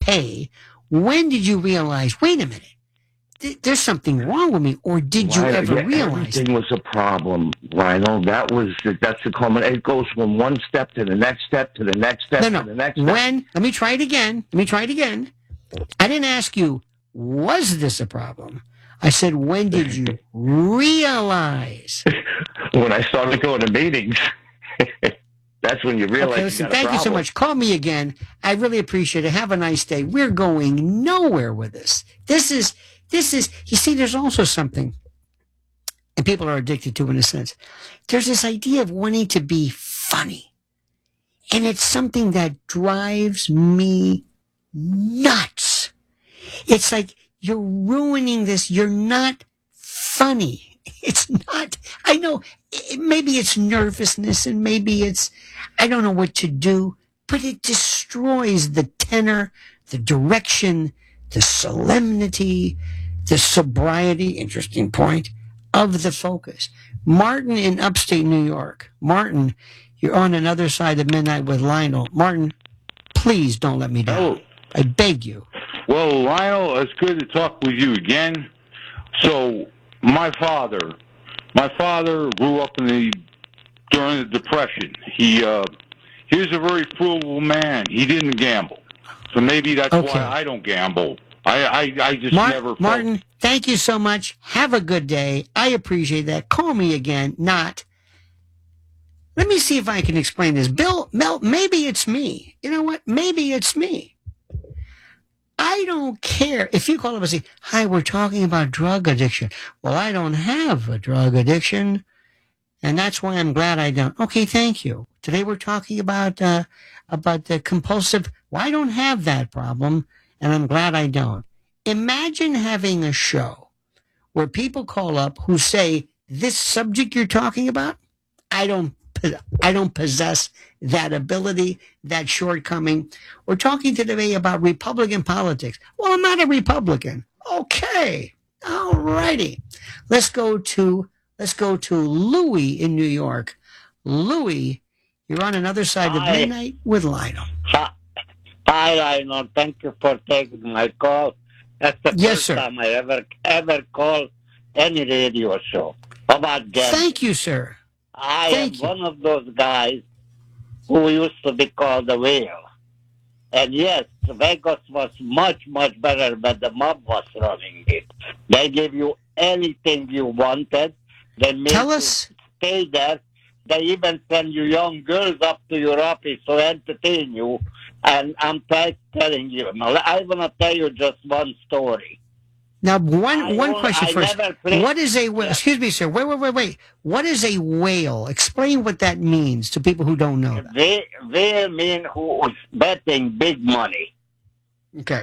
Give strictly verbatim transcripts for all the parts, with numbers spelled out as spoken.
okay. When did you realize, wait a minute, th- there's something wrong with me? Or did you Rhino, ever yeah, realize everything was a problem, Rhino. That was that's the common. It goes from one step to the next step to the next step No, to no. the next step. When, let me try it again. Let me try it again. I didn't ask you, was this a problem? I said, when did you realize? When I started going to meetings, that's when you Okay, realize you listen, got a thank you so problem. much. Call me again. I really appreciate it. Have a nice day. We're going nowhere with this. This is, this is, you see, there's also something, and people are addicted to in a sense. There's this idea of wanting to be funny. And it's something that drives me nuts. It's like, you're ruining this. You're not funny. It's not, I know, it, maybe it's nervousness and maybe it's, I don't know what to do, but it destroys the tenor, the direction, the solemnity, the sobriety, interesting point, of the focus. Martin in upstate New York. Martin, you're on another side of midnight with Lionel. Martin, please don't let me down. Oh, I beg you. well, Lionel, it's good to talk with you again. So, my father, my father grew up in the during the Depression. He uh, he was a very frugal man. He didn't gamble, so maybe that's Okay. why I don't gamble. I I, I just Mar- never felt. Martin, thank you so much. Have a good day. I appreciate that. Call me again. Not. Let me see if I can explain this. Bill, Mel, maybe it's me. You know what? Maybe it's me. I don't care if you call up and say, hi, we're talking about drug addiction. Well, I don't have a drug addiction, and that's why I'm glad I don't. Okay, thank you. Today we're talking about, uh, about the compulsive. Well, I don't have that problem, and I'm glad I don't. Imagine having a show where people call up who say, this subject you're talking about, I don't I don't possess that ability, that shortcoming. We're talking today about Republican politics. Well, I'm not a Republican. Okay. All righty. Let's go to let's go to Louis in New York. Louis, you're on another side of Hi. midnight with Lionel. Hi, hi, Lionel. Thank you for taking my call. That's the Yes, first sir. time I ever ever called any radio show about gambling. Thank you, sir. I Thank am you. one of those guys who used to be called the whale. And yes, Vegas was much, much better, but the mob was running it. They gave you anything you wanted. They made Tell you us. stay there. They even send you young girls up to your office to entertain you. And I'm t- telling you, now, I want to tell you just one story. Now, one I one only- question I first. never played- What is a whale? Yeah. Excuse me, sir. Wait, wait, wait, wait. What is a whale? Explain what that means to people who don't know that. They, they mean who is betting big money. Okay.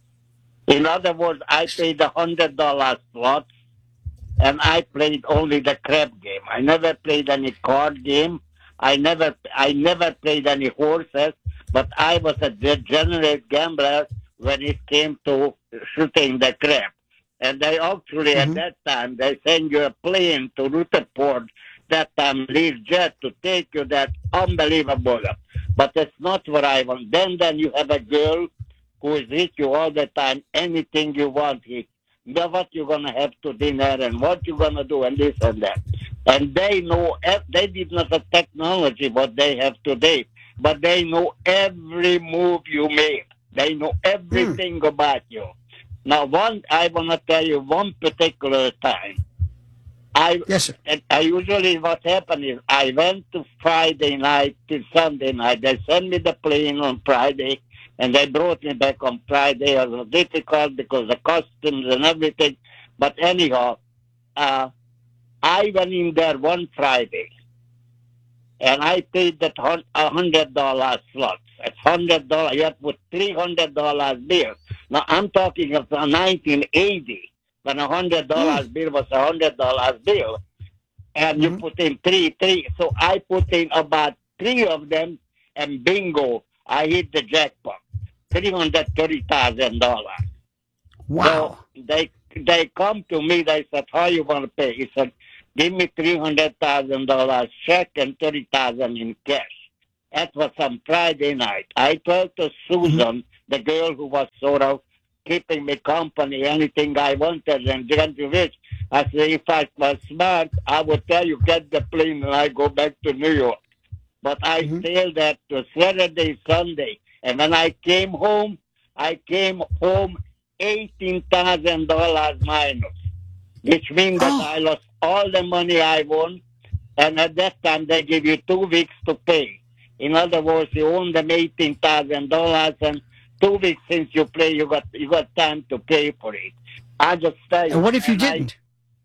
In other words, I paid a hundred dollars slots, and I played only the crab game. I never played any card game. I never, I never played any horses. But I was a degenerate gambler when it came to shooting the crab. And they actually, Mhm. at that time, they send you a plane to Rutherford, that time Learjet, to take you that unbelievable. But it's not what I want. Then, then you have a girl who is with you all the time, anything you want. He, know what you're going to have to dinner and what you're going to do and this and that. And they know, they did not have technology what they have today, but they know every move you make. They know everything about you. Now, one, I want to tell you one particular time. I, Yes, sir. and I usually, what happened is I went to Friday night to Sunday night. They sent me the plane on Friday, and they brought me back on Friday. It was difficult because the customs and everything. But anyhow, uh, I went in there one Friday, and I paid that hun- a hundred dollar slot. It's hundred dollars. You have to put three hundred dollars bill. Now I'm talking of nineteen eighty, when a hundred dollars bill was a hundred dollars bill, and you Mhm. put in three, three. So I put in about three of them, and bingo, I hit the jackpot, three hundred thirty thousand dollars. Wow. So they they come to me. They said, "How you want to pay?" He said, "Give me three hundred thousand dollars check and thirty thousand in cash." That was on Friday night. I told to Susan, the girl who was sort of keeping me company, anything I wanted, and didn't you wish? I said, if I was smart, I would tell you, get the plane and I go back to New York. But I Mhm. sailed that to Saturday, Sunday. And when I came home, I came home eighteen thousand dollars minus, which means that Oh, I lost all the money I won. And at that time, they give you two weeks to pay. In other words, you own them eighteen thousand dollars, and two weeks since you play, you got you got time to pay for it. I just tell and you, what if you and I didn't?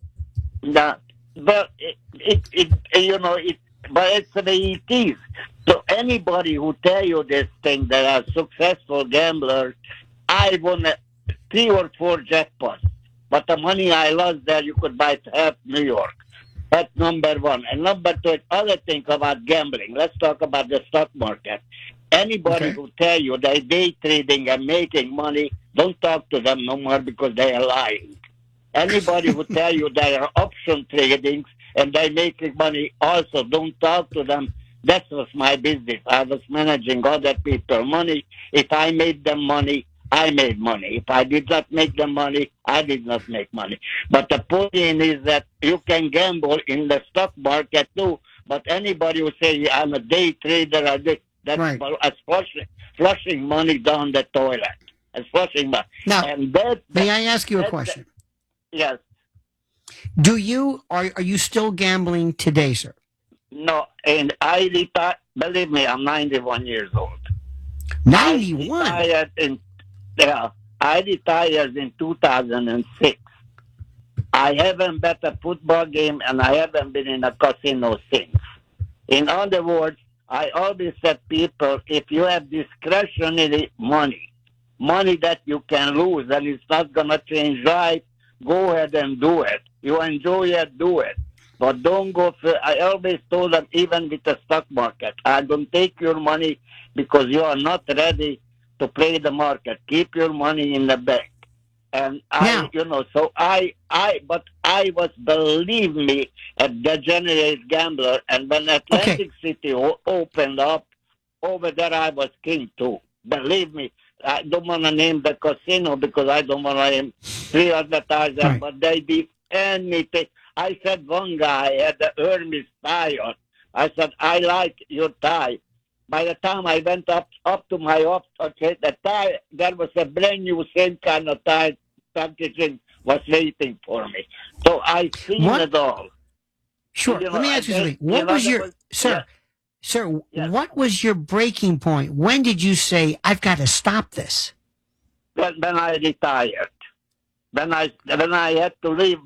the, but it, it, it, you know, it, but it's the way it is. So anybody who tell you this thing that are successful gamblers, I won a three or four jackpots, but the money I lost there, you could buy half New York. That's number one. And number two, other thing about gambling. Let's talk about the stock market. Anybody Okay. who tell you they're day trading and making money, don't talk to them no more because they are lying. Anybody who tell you they are option trading and they're making money, also don't talk to them. That was my business. I was managing other people's money. If I made them money, I made money. If I did not make them money, I did not make money. But the point is that you can gamble in the stock market too. But anybody who say I'm a day trader, I did, that's Right. as flushing, flushing money down the toilet. As flushing money. Now, And that, may that, I ask you a that, question? yes. Do you are are you still gambling today, sir? No, and I retired. Believe me, I'm ninety-one years old. I Ninety-one. retired in yeah. I retired in two thousand six. I haven't bet a football game, and I haven't been in a casino since. In other words, I always said people, if you have discretionary money, money that you can lose and it's not gonna change life, go ahead and do it. You enjoy it, do it. But don't go for, I always told them, even with the stock market, I don't take your money because you are not ready to play the market. Keep your money in the bank. And I, Now, you know, so I, I, but I was, believe me, a degenerate gambler. And when okay. Atlantic City o- opened up, over there I was king too. Believe me, I don't want to name the casino because I don't want to name three advertisers, Right. but they did anything. I said one guy had the Hermes tie on. I said, I like your tie. By the time I went up up to my office, okay, the tie, there was a brand new same kind of tie packaging was waiting for me. So I seen What? it all. Sure. You Let know, me and ask you then, something. you What know, was there your was, sir? yeah, Sir, yes. what was your breaking point? When did you say I've got to stop this? When, when I retired, when I when I had to leave,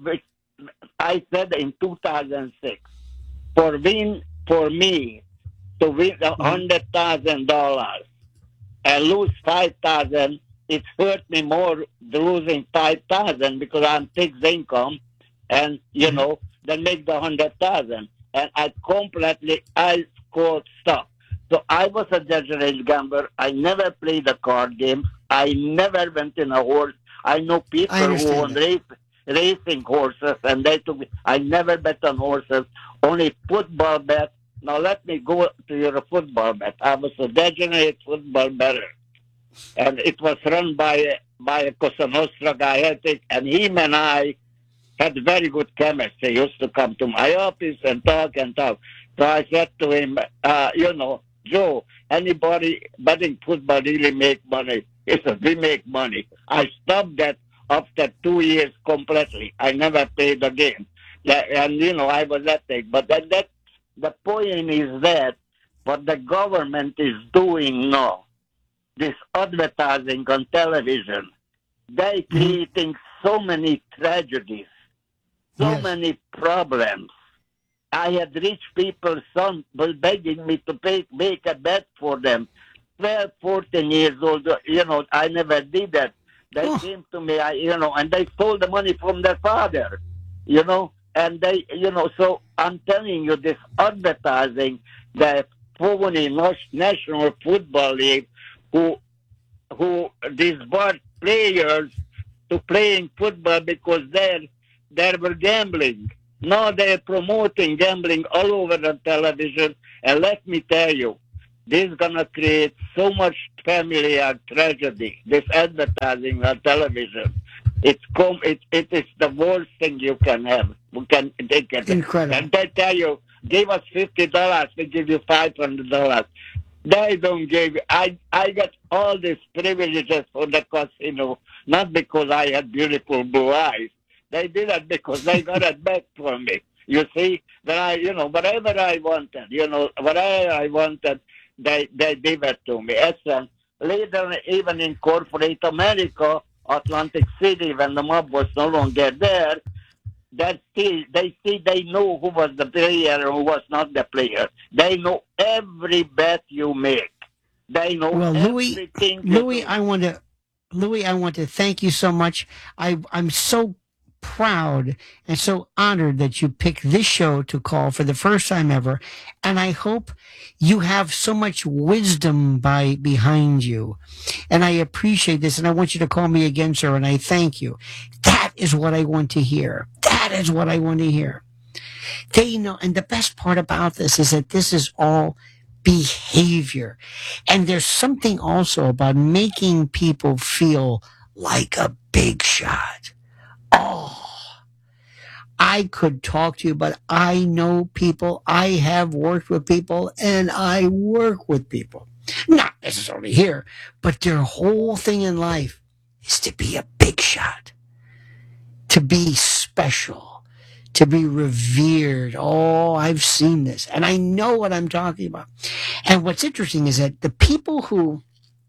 I said in two thousand six, for win for me to win a Mhm. hundred thousand dollars and lose five thousand, it hurt me more losing five thousand because I'm fixed income, and you Mhm. know, than make the hundred thousand. And I completely I scored stuff. So I was a degenerate gambler. I never played a card game. I never went in a horse. I know I people who understand own that. race, racing horses, and they took me. I never bet on horses. Only football bet. Now let me go to your football bet. I was a degenerate football bettor, and it was run by by a Cosa Nostra guy, I think, and him and I had very good chemistry. He used to come to my office and talk and talk. So I said to him, uh, you know, Joe, anybody betting football really make money? He said, we make money. I stopped that after two years completely. I never played again. Yeah, and, you know, I was that thing. But that, that the point is that what the government is doing now, this advertising on television, they Mhm. creating so many tragedies, so Yes. many problems. I had rich people, some were begging me to pay, make a bet for them. twelve, fourteen years old, you know, I never did that. They Oh, came to me, I, you know, and they stole the money from their father, you know, and they, you know, so I'm telling you, this advertising, the phony National Football League, who, who disbarred players to playing football because they're, they were gambling. Now they're promoting gambling all over the television. And let me tell you, this is gonna create so much family uh, tragedy. This advertising on television, it's com- it, it is the worst thing you can have. We can take it. Incredible. And they tell you, give us fifty dollars, we give you five hundred dollars. They don't give. I I got all these privileges for the casino, not because I had beautiful blue eyes. They did it because they got it back from me. You see, that I, you know, whatever I wanted, you know, whatever I wanted, they they give it to me. As a later, even in corporate America, Atlantic City, when the mob was no longer there, that still they see they know who was the player and who was not the player. They know every bet you make. They know Well, Louis, everything. you Louis, do. I want to, Louis, I want to thank you so much. I, I'm so proud and so honored that you picked this show to call for the first time ever. And I hope you have so much wisdom by behind you. And I appreciate this. And I want you to call me again, sir. And I thank you. That is what I want to hear. That is what I want to hear. They know. And the best part about this is that this is all behavior. And there's something also about making people feel like a big shot. Oh, I could talk to you, but I know people. I have worked with people and I work with people. Not necessarily here, but their whole thing in life is to be a big shot, to be special, to be revered. Oh, I've seen this and I know what I'm talking about. And what's interesting is that the people who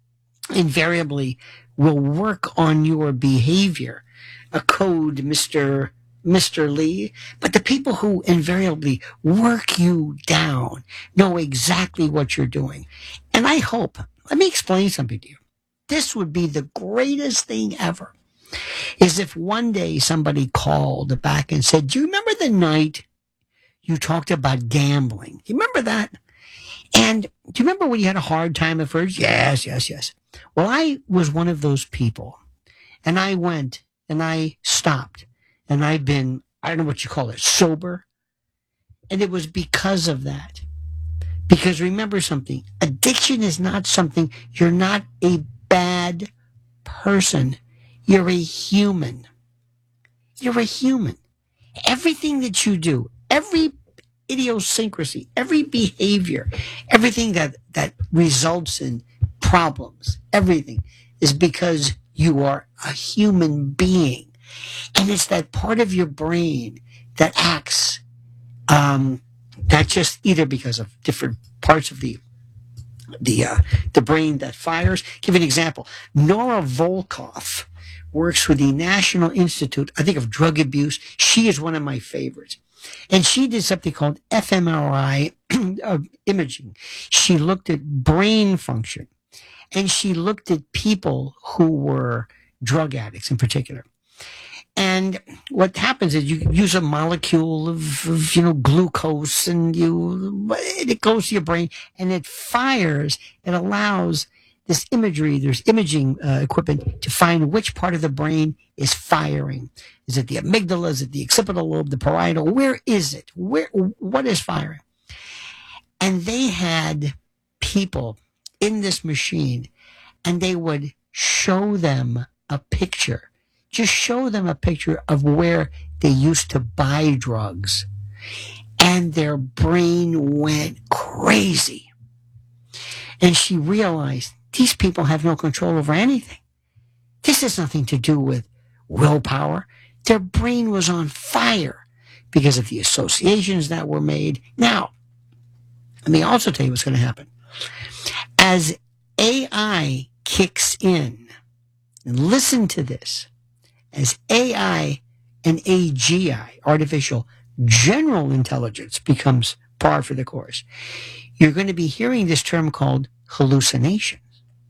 invariably will work on your behavior, a code, Mister Mister Lee, but the people who invariably work you down know exactly what you're doing. And I hope, let me explain something to you. This would be the greatest thing ever, is if one day somebody called back and said, do you remember the night you talked about gambling? Do you remember that? And do you remember when you had a hard time at first? Yes, yes, yes. Well, I was one of those people. And I went and I stopped. And I've been, I don't know what you call it, sober. And it was because of that. Because remember something, addiction is not something, you're not a bad person. You're a human. You're a human. Everything that you do, every idiosyncrasy, every behavior, everything that, that results in problems, everything is because you are a human being. And it's that part of your brain that acts, um, that just either because of different parts of the the uh, the brain that fires. Give an example. Nora Volkoff works with the National Institute, I think, of Drug Abuse. She is one of my favorites. And she did something called f M R I uh, imaging. She looked at brain function. And she looked at people who were drug addicts in particular. And what happens is you use a molecule of, of, you know, glucose and you, it goes to your brain and it fires. It allows this imagery, there's imaging uh, equipment to find which part of the brain is firing. Is it the amygdala? Is it the occipital lobe, the parietal? Where is it? Where, what is firing? And they had people in this machine and they would show them a picture. Just show them a picture of where they used to buy drugs. And their brain went crazy. And she realized these people have no control over anything. This has nothing to do with willpower. Their brain was on fire because of the associations that were made. Now, let me also tell you what's going to happen. As A I kicks in, and listen to this, as A I and A G I, artificial general intelligence, becomes par for the course, you're going to be hearing this term called hallucinations.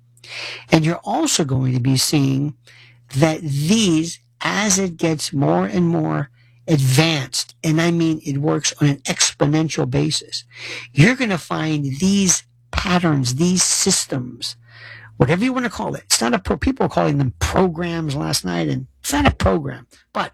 And you're also going to be seeing that these, as it gets more and more advanced, and I mean it works on an exponential basis, you're going to find these patterns, these systems, whatever you want to call it. It's not a pro, people were calling them programs last night, and it's not a program, but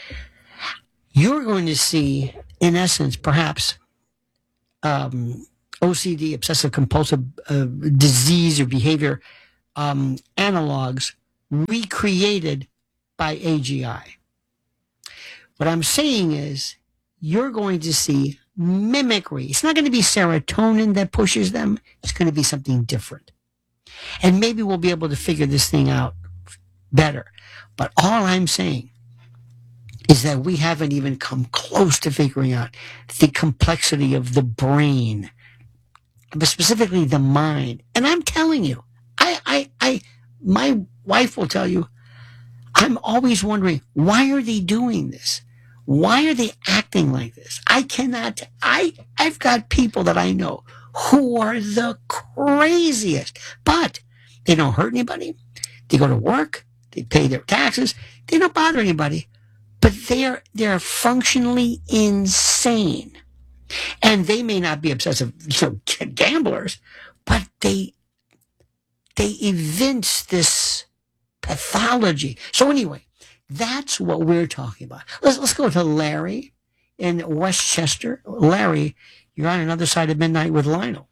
you're going to see, in essence, perhaps um, O C D, obsessive compulsive uh, disease or behavior um, analogs recreated by A G I. What I'm saying is you're going to see mimicry. It's not going to be serotonin that pushes them. It's going to be something different. And maybe we'll be able to figure this thing out better. But all I'm saying is that we haven't even come close to figuring out the complexity of the brain, but specifically the mind. And I'm telling you, I, I, I, my wife will tell you, I'm always wondering, why are they doing this? Why are they acting like this? I cannot, I, I've got people that I know who are the craziest, but they don't hurt anybody. They go to work. They pay their taxes. They don't bother anybody, but they're, they're functionally insane. And they may not be obsessive, you know, gamblers, but they, they evince this pathology. So anyway, that's what we're talking about. Let's, let's go to Larry in Westchester. Larry, you're on another side of midnight with Lionel.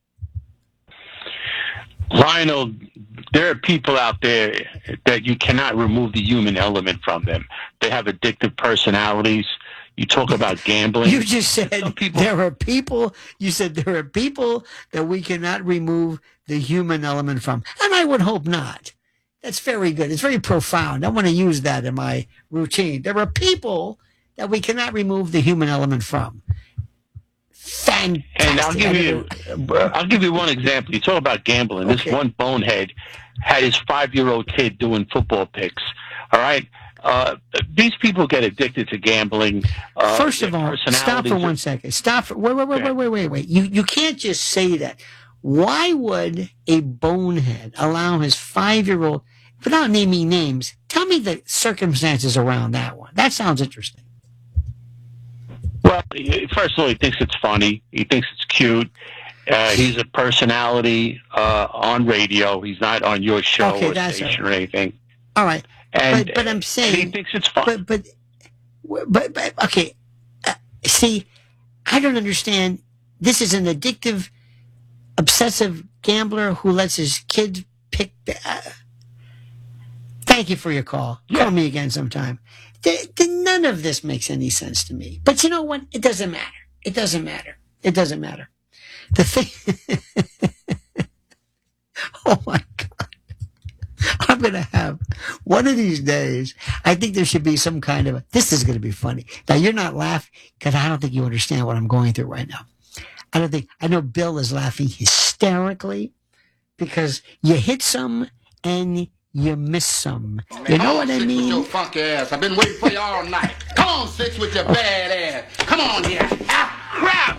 Lionel, there are people out there that you cannot remove the human element from them. They have addictive personalities. You talk about gambling. You just said people, there are people, you said there are people that we cannot remove the human element from. And I would hope not. That's very good. It's very profound. I want to use that in my routine. There are people that we cannot remove the human element from. Fantastic. And I'll give you, I'll give you one example. You talk about gambling. Okay. This one bonehead had his five-year-old kid doing football picks. All right. Uh, these people get addicted to gambling. Uh, First of all, stop for one second. Stop. For, wait, wait, wait, wait, wait, wait, wait. You you can't just say that. Why would a bonehead allow his five-year-old, without naming names, tell me the circumstances around that one? That sounds interesting. Well, first of all, he thinks it's funny. He thinks it's cute. Uh, he's a personality uh, on radio. He's not on your show okay, or station right. or anything. All right. And, but, but I'm saying... he thinks it's fun. But, but, but, but okay. Uh, see, I don't understand. This is an addictive, obsessive gambler who lets his kids pick... Uh, thank you for your call. Yeah. Call me again sometime. The, the, none of this makes any sense to me. But you know what? It doesn't matter. It doesn't matter. It doesn't matter. The thing... oh, my God. I'm going to have one of these days. I think there should be some kind of a, this is going to be funny. Now, you're not laughing because I don't think you understand what I'm going through right now. I don't think, I know Bill is laughing hysterically because you hit some and you miss some. Man, you know what I mean? With your funky ass. I've been waiting for you all night. Come on, Six, with your bad ass. Come on here. Ah, crap.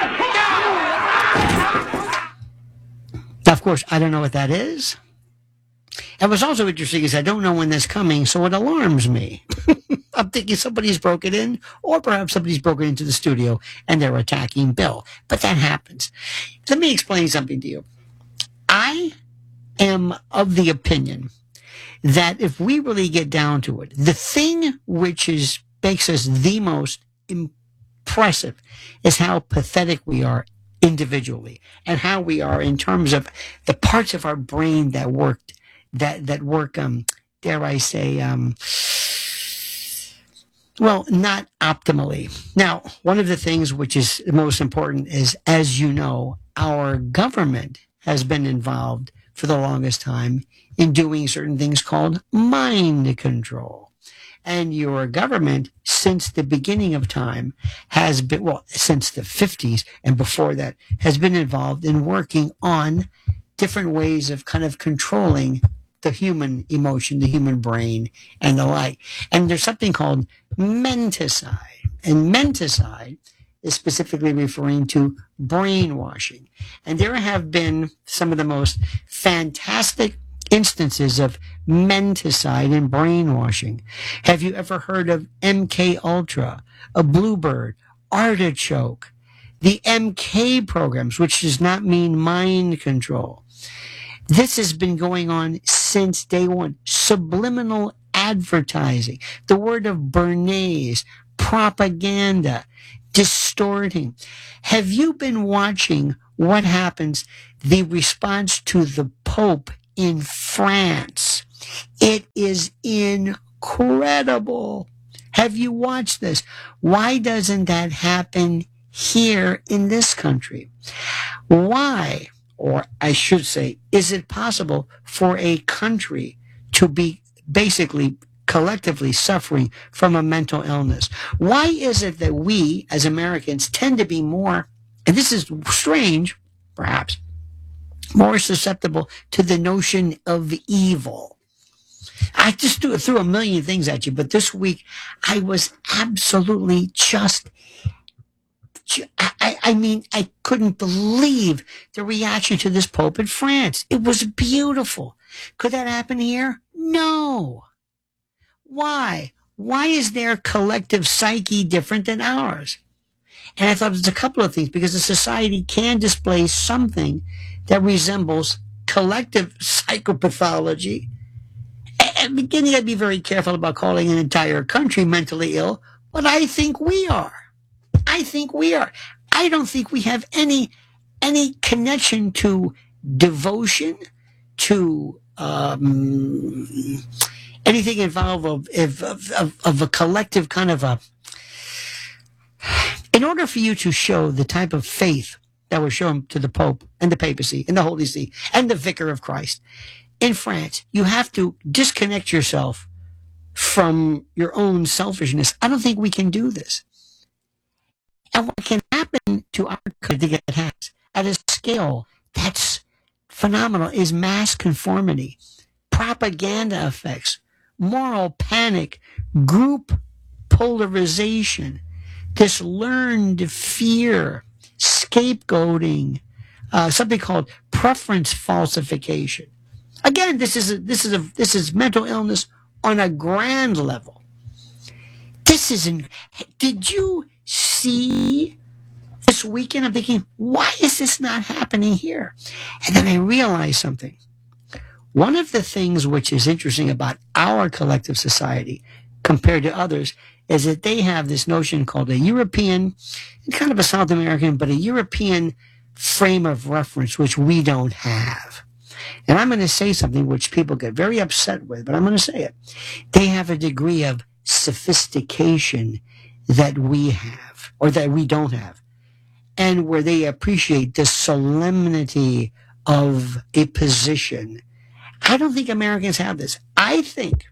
Ah, now, of course, I don't know what that is. And what's also interesting is I don't know when that's coming, so it alarms me. I'm thinking somebody's broken in, or perhaps somebody's broken into the studio and they're attacking Bill. But that happens. Let me explain something to you. I am of the opinion that if we really get down to it, the thing which is makes us the most impressive is how pathetic we are individually and how we are in terms of the parts of our brain that worked that that work, um, dare I say, um, well, not optimally. Now, one of the things which is most important is, as you know, our government has been involved for the longest time in doing certain things called mind control. And your government, since the beginning of time, has been, well, since the fifties and before that, has been involved in working on different ways of kind of controlling the human emotion, the human brain, and the like. And there's something called menticide. And menticide is specifically referring to brainwashing. And there have been some of the most fantastic instances of menticide and brainwashing. Have you ever heard of M K Ultra, a Bluebird, Artichoke, the M K programs, which does not mean mind control? This has been going on since day one. Subliminal advertising. The word of Bernays, propaganda, distorting. Have you been watching what happens, the response to the Pope in France? It is incredible. Have you watched this? Why doesn't that happen here in this country? Why, or I should say, is it possible for a country to be basically collectively suffering from a mental illness? Why is it that we as Americans tend to be more, and this is strange, perhaps, more susceptible to the notion of evil? I just threw, threw a million things at you, but this week I was absolutely just, I, I mean, I couldn't believe the reaction to this Pope in France. It was beautiful. Could that happen here? No. Why? Why is their collective psyche different than ours? And I thought there's a couple of things, because a society can display something that resembles collective psychopathology. At the beginning, I'd be very careful about calling an entire country mentally ill, but I think we are. I think we are. I don't think we have any any connection to devotion, to um, anything involved of, of, of, of a collective kind of a... In order for you to show the type of faith that was shown to the Pope and the papacy and the Holy See and the Vicar of Christ in France, you have to disconnect yourself from your own selfishness. I don't think we can do this. And what can happen to our country that has, at a scale that's phenomenal, is mass conformity, propaganda effects, moral panic, group polarization, this learned fear, scapegoating, uh, something called preference falsification. Again, this is a, this is a this is mental illness on a grand level. This isn't. Did you see this weekend? I'm thinking, why is this not happening here? And then I realized something. One of the things which is interesting about our collective society compared to others is that they have this notion called a European, kind of a South American, but a European frame of reference, which we don't have. And I'm going to say something which people get very upset with, but I'm going to say it. They have a degree of sophistication that we have, or that we don't have, and where they appreciate the solemnity of a position. I don't think Americans have this. I think,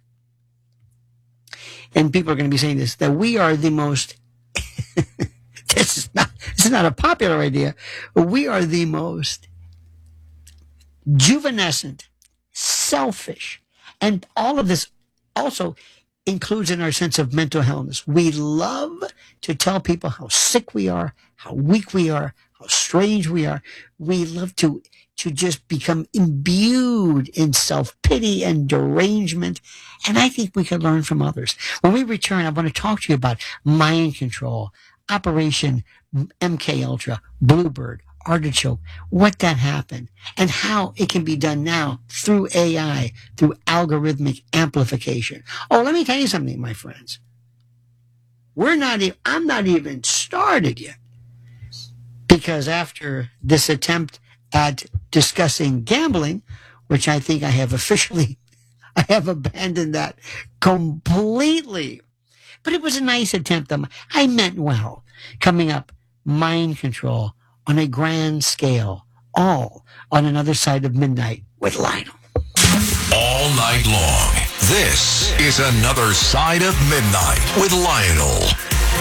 and people are going to be saying this, that we are the most, this is not, this is not a popular idea, but we are the most juvenescent, selfish, and all of this also includes in our sense of mental illness. We love to tell people how sick we are, how weak we are, how strange we are. We love to to just become imbued in self-pity and derangement. And I think we could learn from others. When we return, I want to talk to you about mind control, Operation M K Ultra, Bluebird, Artichoke, what that happened, and how it can be done now through A I, through algorithmic amplification. Oh, let me tell you something, my friends. We're not even, I'm not even started yet. Because after this attempt at discussing gambling, which I think I have officially, I have abandoned that completely. But it was a nice attempt. I meant well. Coming up, mind control on a grand scale, all on Another Side of Midnight with Lionel. All night long, this is Another Side of Midnight with Lionel.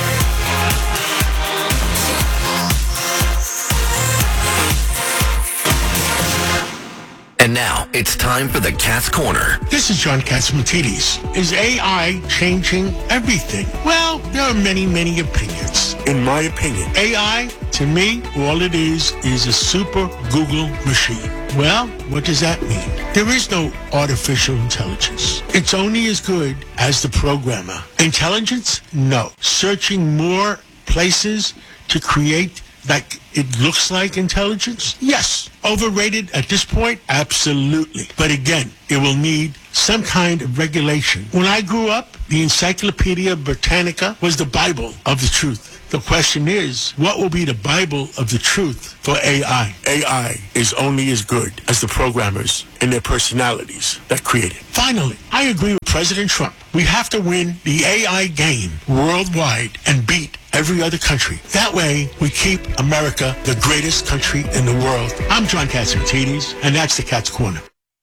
And now, it's time for the Cat's Corner. This is John Catsimatidis. Is A I changing everything? Well, there are many, many opinions. In my opinion, A I, to me, all it is, is a super Google machine. Well, what does that mean? There is no artificial intelligence. It's only as good as the programmer. Intelligence? No. Searching more places to create like it looks like intelligence? Yes. Overrated at this point? Absolutely. But again, it will need some kind of regulation. When I grew up, the Encyclopedia Britannica was the Bible of the truth. The question is, what will be the Bible of the truth for A I? A I is only as good as the programmers and their personalities that create it. Finally, I agree with President Trump. We have to win the A I game worldwide and beat every other country. That way, we keep America the greatest country in the world. I'm John Catsimatidis, and that's the Cat's Corner.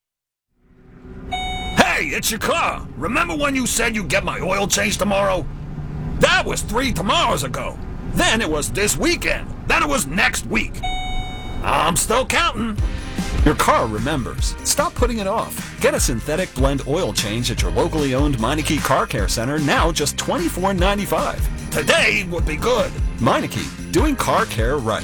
Hey, it's your car. Remember when you said you'd get my oil changed tomorrow? That was three tomorrows ago. Then it was this weekend. Then it was next week. I'm still counting. Your car remembers. Stop putting it off. Get a synthetic blend oil change at your locally owned Meineke Car Care Center, now just twenty-four ninety-five. Today would be good. Meineke, doing car care right.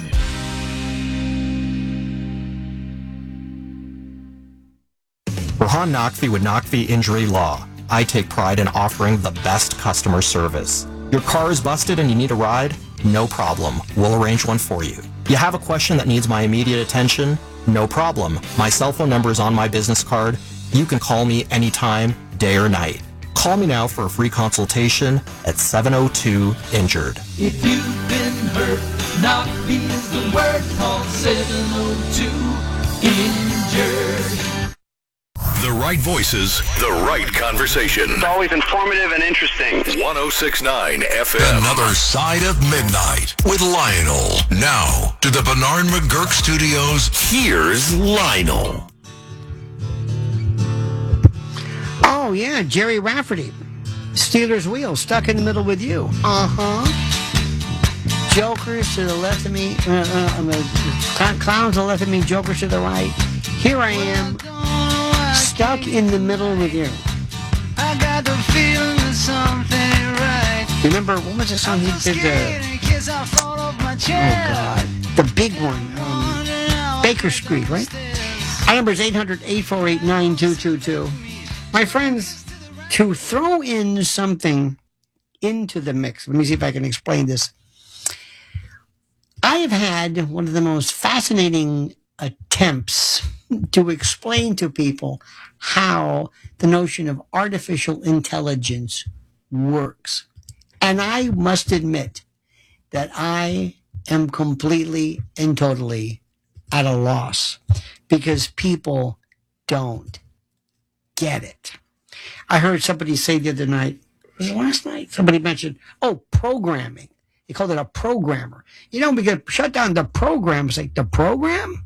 Rohan Naqvi with Naqvi Injury Law. I take pride in offering the best customer service. Your car is busted and you need a ride? No problem. We'll arrange one for you. You have a question that needs my immediate attention? No problem. My cell phone number is on my business card. You can call me anytime, day or night. Call me now for a free consultation at seven oh two injured. If you've been hurt, Naqvi is the word. Call seven oh two injured. The right voices, the right conversation. It's always informative and interesting. ten sixty-nine F M. Another Side of Midnight with Lionel. Now, to the Bernard McGurk Studios, here's Lionel. Oh, yeah, Jerry Rafferty. Steelers wheel, stuck in the middle with you. Uh-huh. Jokers to the left of me. Uh, uh, clowns to the left of me, jokers to the right. Here I am. Stuck in the middle with you. I got the feeling that something right. Remember, what was the song he did? The, oh, God. The big one. Um, Baker Street, right? Our number is eight hundred, eight four eight, nine two two two. My friends, to throw in something into the mix, let me see if I can explain this. I have had one of the most fascinating attempts to explain to people how the notion of artificial intelligence works. And I must admit that I am completely and totally at a loss because people don't get it. I heard somebody say the other night, was it last night? Somebody mentioned, oh, programming. They called it a programmer. You know, we could shut down the program. It's like, the program?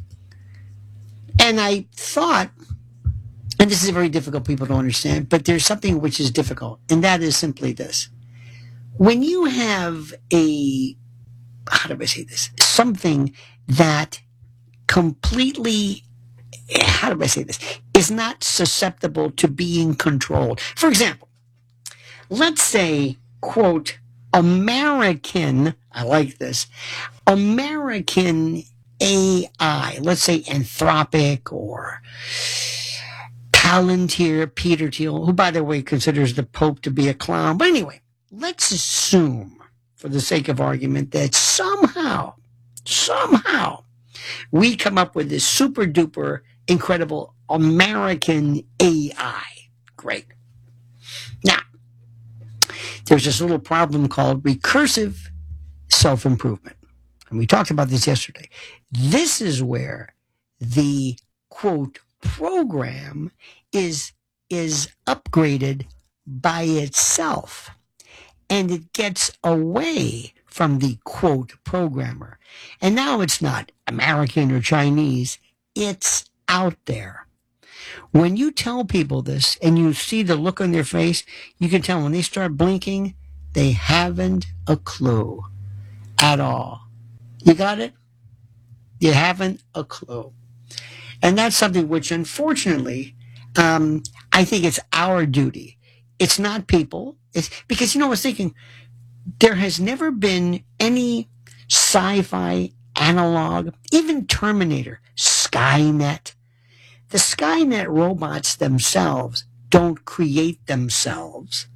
And I thought, and this is very difficult people to understand, but there's something which is difficult, and that is simply this. When you have a, how do I say this, something that completely, how do I say this, is not susceptible to being controlled. For example, let's say, quote, American, I like this, American A I, let's say Anthropic or Palantir, Peter Thiel, who, by the way, considers the Pope to be a clown. But anyway, let's assume, for the sake of argument, that somehow, somehow, we come up with this super duper incredible American A I. Great. Now, there's this little problem called recursive self-improvement. And we talked about this yesterday. This is where the, quote, program is, is upgraded by itself. And it gets away from the, quote, programmer. And now it's not American or Chinese. It's out there. When you tell people this and you see the look on their face, you can tell when they start blinking, they haven't a clue at all. You got it? You haven't a clue. And that's something which, unfortunately, um, I think it's our duty. It's not people. It's because, you know, I was thinking, there has never been any sci-fi analog, even Terminator, Skynet. The Skynet robots themselves don't create themselves.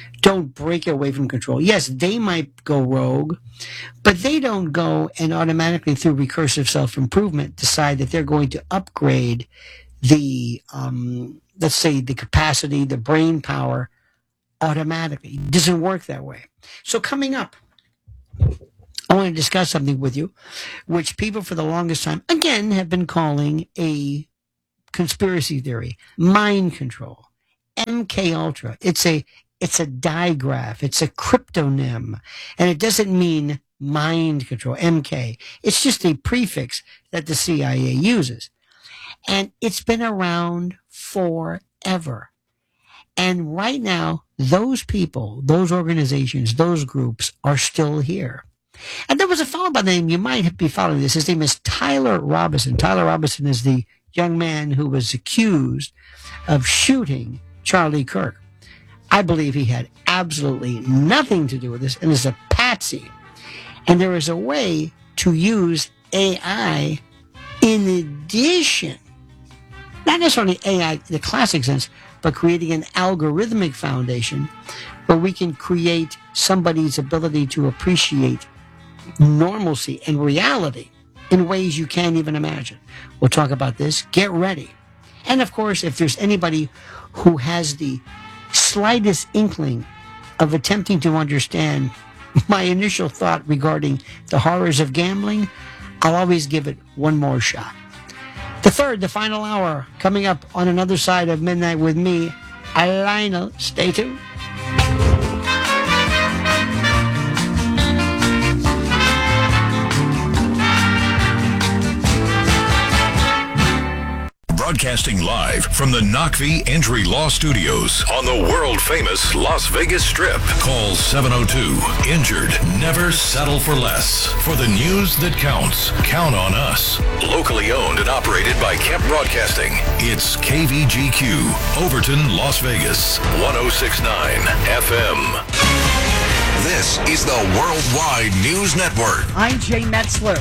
don't break away from control. Yes, they might go rogue, but they don't go and automatically, through recursive self-improvement, decide that they're going to upgrade the, um, let's say, the capacity, the brain power automatically. It doesn't work that way. So coming up, I want to discuss something with you, which people for the longest time, again, have been calling a conspiracy theory, mind control, M K Ultra. It's a it's a digraph. It's a cryptonym, and it doesn't mean mind control, M K. It's just a prefix that the C I A uses, and it's been around forever. And right now, those people, those organizations, those groups are still here. And there was a fellow by the name, you might be following this, his name is Tyler Robinson. Tyler Robinson is the young man who was accused of shooting Charlie Kirk. I believe he had absolutely nothing to do with this and is a patsy. And there is a way to use A I in addition, not necessarily A I in the classic sense, but creating an algorithmic foundation where we can create somebody's ability to appreciate normalcy and reality in ways you can't even imagine. We'll talk about this. Get ready. And of course, if there's anybody who has the slightest inkling of attempting to understand my initial thought regarding the horrors of gambling, I'll always give it one more shot. The third, the final hour, coming up on another side of midnight with me, Lionel. Stay tuned. Broadcasting live from the Knockvie Injury Law Studios on the world-famous Las Vegas Strip. Call seven oh two, injured. Never settle for less. For the news that counts, count on us. Locally owned and operated by Kemp Broadcasting. It's K V G Q, Overton, Las Vegas, one oh six point nine F M. This is the Worldwide News Network. I'm Jay Metzler.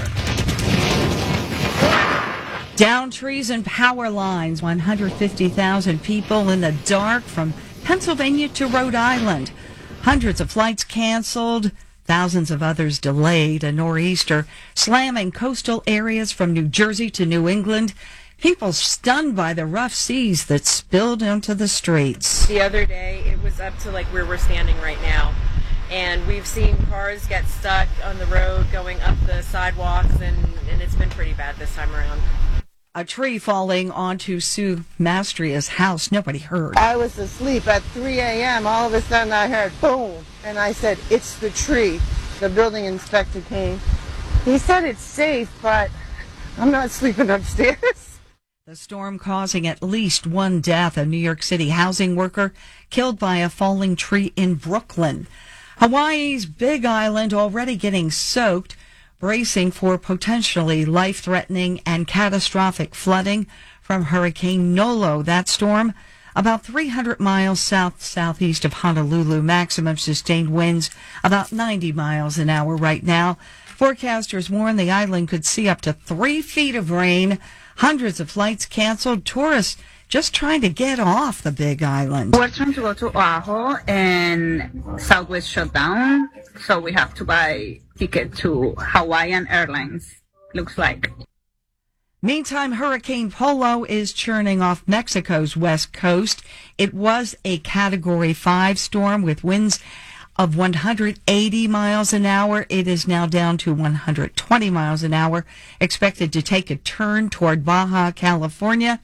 Down trees and power lines, one hundred fifty thousand people in the dark from Pennsylvania to Rhode Island. Hundreds of flights canceled, thousands of others delayed. A nor'easter slamming coastal areas from New Jersey to New England. People stunned by the rough seas that spilled onto the streets. The other day, it was up to like where we're standing right now. And we've seen cars get stuck on the road going up the sidewalks, and, and it's been pretty bad this time around. A tree falling onto Sue Mastria's house. Nobody heard. I was asleep at three a.m. All of a sudden I heard boom. And I said, it's the tree. The building inspector came. He said it's safe, but I'm not sleeping upstairs. The storm causing at least one death. A New York City housing worker killed by a falling tree in Brooklyn. Hawaii's Big Island already getting soaked, bracing for potentially life-threatening and catastrophic flooding from Hurricane Nolo. That storm, about three hundred miles south-southeast of Honolulu, maximum sustained winds about ninety miles an hour right now. Forecasters warn the island could see up to three feet of rain. Hundreds of flights canceled. Tourists just trying to get off the Big Island. We're trying to go to Oahu, and Southwest shut down, so we have to buy ticket to Hawaiian Airlines, looks like. Meantime, Hurricane Polo is churning off Mexico's west coast. It was a Category five storm with winds of one hundred eighty miles an hour. It is now down to one hundred twenty miles an hour, expected to take a turn toward Baja California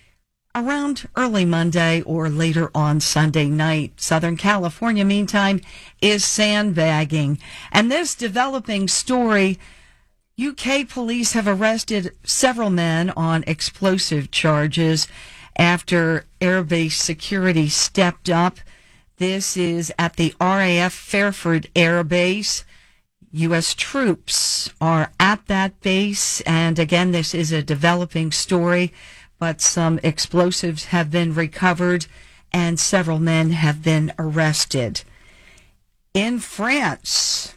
around early Monday or later on Sunday night. Southern California, meantime, is sandbagging. And this developing story, U K police have arrested several men on explosive charges after airbase security stepped up. This is at the R A F Fairford Air Base. U S troops are at that base. And again, this is a developing story, but some explosives have been recovered and several men have been arrested. In France,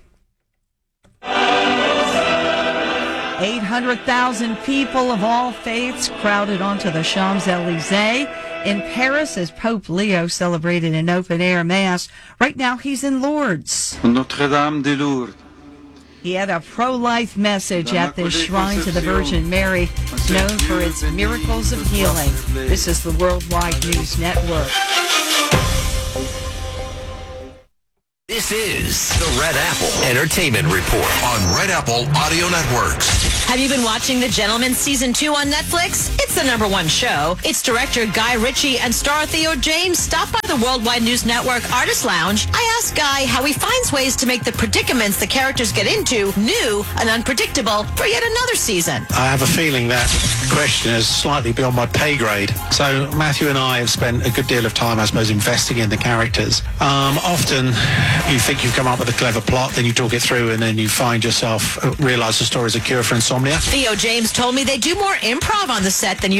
eight hundred thousand people of all faiths crowded onto the Champs-Élysées In Paris, as Pope Leo celebrated an open-air mass, right now he's in Lourdes. Notre-Dame de Lourdes. He had a pro-life message at the Shrine to the Virgin Mary, known for its miracles of healing. This is the Worldwide News Network. This is the Red Apple Entertainment Report on Red Apple Audio Networks. Have you been watching The Gentleman Season two on Netflix? It's the number one show. Its director Guy Ritchie and star Theo James stopped by the Worldwide News Network Artist Lounge. I asked Guy how he finds ways to make the predicaments the characters get into new and unpredictable for yet another season. I have a feeling that question is slightly beyond my pay grade. So Matthew and I have spent a good deal of time, I suppose, investing in the characters. Um, often you think you've come up with a clever plot, then you talk it through, and then you find yourself uh, realise the story is a cure for insomnia. Theo James told me they do more improv on the set than you